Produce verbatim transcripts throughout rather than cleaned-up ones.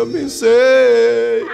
eu me sei.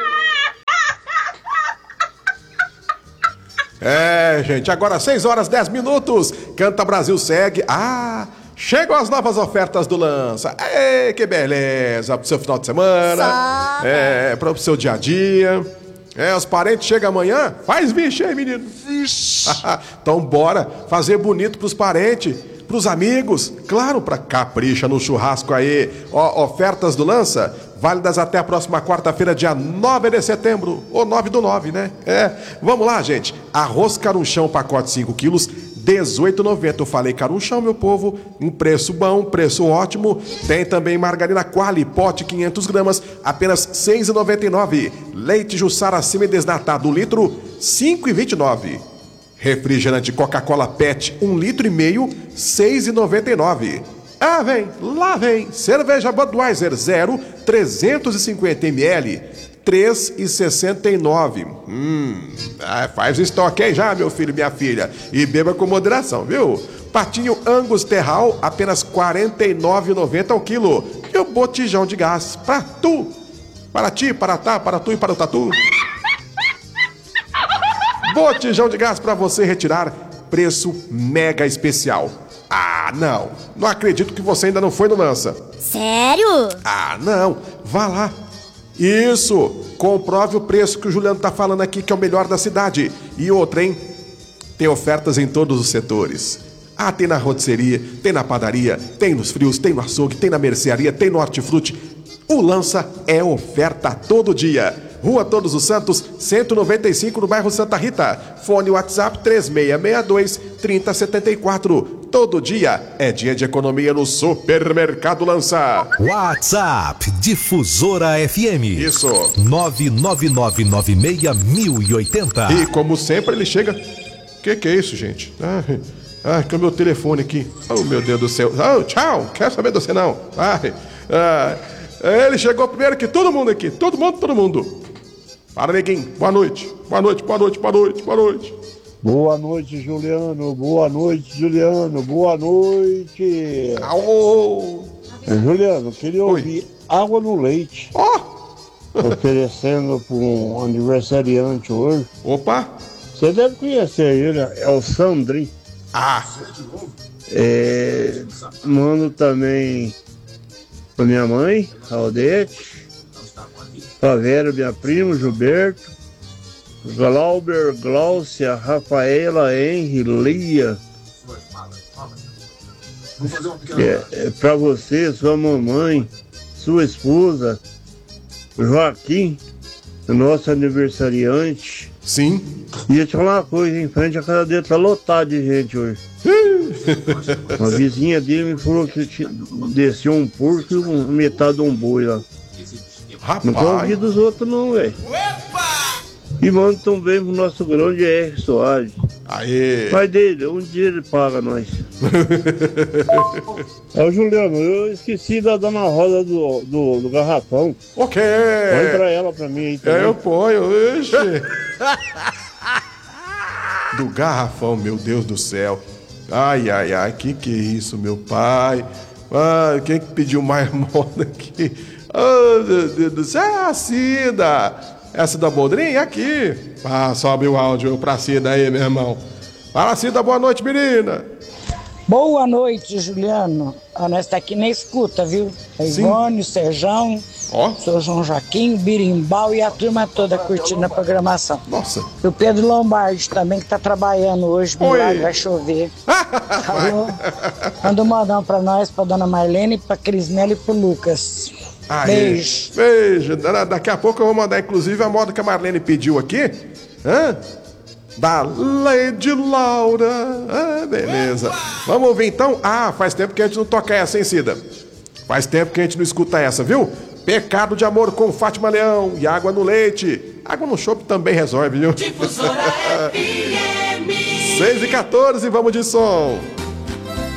É, gente, agora seis horas dez minutos. Canta Brasil segue. Ah, chegam as novas ofertas do Lança. Ei, que beleza. Pro seu final de semana. Só. É, pro seu dia a dia. É, os parentes chegam amanhã. Faz vixe aí, menino. Vixe. Então bora fazer bonito pros parentes, pros amigos. Claro, pra capricha no churrasco aí. Ó, ofertas do Lança, válidas até a próxima quarta-feira, dia nove de setembro. Ou nove do nove, né? É, vamos lá, gente. Arroz carunchão, pacote cinco quilos, dezoito e noventa. Eu falei carunchão, meu povo. Um preço bom, preço ótimo. Tem também margarina Quali, pote quinhentas gramas, apenas seis e noventa e nove. Leite Jussara semi-desnatado, litro, cinco e vinte e nove. Refrigerante Coca-Cola Pet, um litro e meio, seis e noventa e nove. Ah, vem, lá vem. Cerveja Budweiser zero, trezentos e cinquenta mililitros, três e sessenta e nove. Hum, ah, faz estoque aí já, meu filho e minha filha. E beba com moderação, viu? Patinho Angus Terral, apenas quarenta e nove reais e noventa centavos ao quilo. E o botijão de gás, pra tu, para ti, para tá, para tu e para o tatu. Botijão de gás para você retirar, preço mega especial. Ah, não, não acredito que você ainda não foi no Lança. Sério? Ah, não, vá lá. Isso, comprove o preço que o Juliano tá falando aqui, que é o melhor da cidade. E outra, hein? Tem ofertas em todos os setores. Ah, tem na rotisseria, tem na padaria, tem nos frios, tem no açougue, tem na mercearia, tem no hortifruti. O Lança é oferta todo dia. Rua Todos os Santos, cento e noventa e cinco, no bairro Santa Rita. Fone WhatsApp três seis seis dois, três zero sete quatro. Todo dia é dia de economia no Supermercado Lança. WhatsApp Difusora F M. Isso. nove nove nove nove seis mil e oitenta. E como sempre ele chega... Que que é isso, gente? Ai, ai, que é o meu telefone aqui. Oh, meu Deus do céu. Oh, tchau, quero saber de você não. Ai, ai. Ele chegou primeiro que todo mundo aqui. Todo mundo, todo mundo. Para, neguinho. Boa noite. Boa noite, boa noite, boa noite, boa noite. Boa noite, Juliano. Boa noite, Juliano. Boa noite. Aô. Juliano, queria Oi. ouvir Água no Leite. Ó. Oferecendo para um aniversariante hoje. Opa. Você deve conhecer ele, é o Sandri. Ah. É, mando também pra minha mãe, a Odete, pra Vera, minha prima, Gilberto, Glauber, Gláucia, Rafaela, Henry, Lia. É, é pra você, sua mamãe, sua esposa, Joaquim, nosso aniversariante. Sim. Ia te falar uma coisa, em frente a casa dele tá lotado de gente hoje. Uma vizinha dele me falou que desceu um porco e um, metade de um boi lá. Rapaz. Não convido dos outros não, velho. E manda também pro nosso grande R. Soares. Aê. Pai dele, um dia ele paga nós. Ô Juliano, eu esqueci da dona Rosa do, do, do garrafão. Ok. Põe pra ela pra mim aí também. É, eu ponho, ixi. Do garrafão, meu Deus do céu. Ai, ai, ai, que que é isso, meu pai? Ah, quem que pediu mais moda aqui? Oh, meu Deus do céu, é a Cida. Essa da Boldrinha? Aqui. Ah, sobe o áudio pra Cida aí, meu irmão. Fala, Cida, boa noite, menina. Boa noite, Juliano. Ah, nós tá aqui na escuta, viu? A Ivone, o Serjão, Ó. o seu João Joaquim, Birimbau e a turma toda curtindo a programação. Nossa. E o Pedro Lombardi também, que tá trabalhando hoje, milagre, vai chover. Alô? Manda um modão pra nós, pra dona Marlene, pra Crisnela e pro Lucas. Aí. Beijo. Beijo. Da- Daqui a pouco eu vou mandar, inclusive, a moda que a Marlene pediu aqui. Hã? Da Lady Laura. Ah, beleza. Vamos ouvir então? Ah, faz tempo que a gente não toca essa, hein, Cida? Faz tempo que a gente não escuta essa, viu? Pecado de Amor com Fátima Leão e Água no Leite. Água no chopp também resolve, viu? Difusora F M. seis e quatorze, vamos de som.